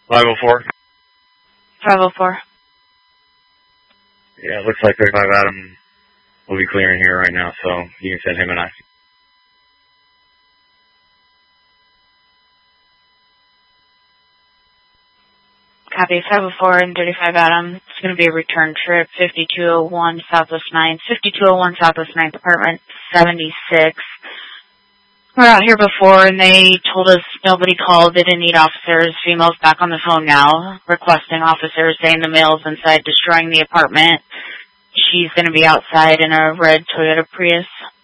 504? 504. Yeah, it looks like 35 Adam will be clearing here right now, so you can send him and I. Copy. 504 and 35 Adam. It's going to be a return trip. 5201 Southwest 9th. 5201 Southwest 9th, apartment 76. We're out here before, and they told us nobody called. They didn't need officers. Female's back on the phone now, requesting officers, saying the male's inside destroying the apartment. She's going to be outside in a red Toyota Prius.